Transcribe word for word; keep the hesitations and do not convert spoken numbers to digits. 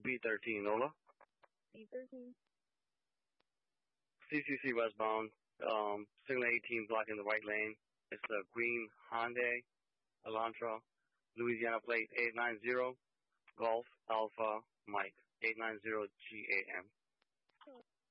B thirteen, Lola. B thirteen. C C C westbound, um, signal eighteen blocking the right lane. It's a green Hyundai Elantra, Louisiana plate eight nine zero, Golf Alpha Mike, eight nine zero G A M.